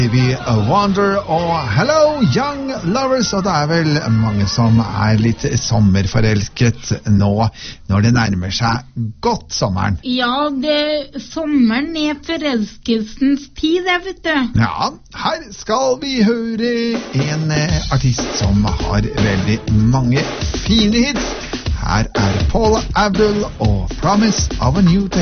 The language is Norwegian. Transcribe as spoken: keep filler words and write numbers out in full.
Vi Wonder og Hello Young Lovers, og det er vel mange som er litt sommerforelsket nå når det nærmer seg godt sommeren. Ja, det, sommeren er forelskelsens tid, det vet du. Ja, her skal vi høre en artist som har veldig mange fine hits. Her er Paula Abdul og Promise of a New Day.